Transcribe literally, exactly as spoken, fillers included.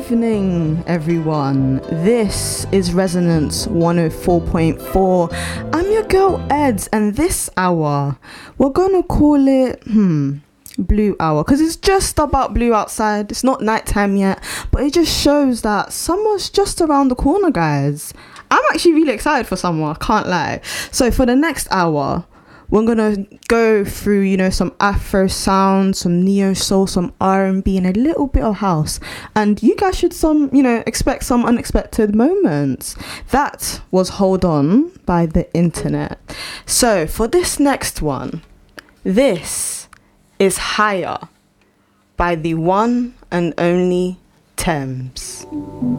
evening, everyone. This is Resonance one oh four point four. I'm your girl Eds, and this hour, we're gonna call it, hmm, blue hour, because it's just about blue outside. It's not nighttime yet, but it just shows that summer's just around the corner, guys. I'm actually really excited for summer, I can't lie. So for the next hour, we're gonna go through, you know, some Afro sound, some neo soul, some R and B, and a little bit of house. And you guys should some, you know, expect some unexpected moments. That was Hold On by The Internet. So for this next one, this is Higher by the one and only Thames.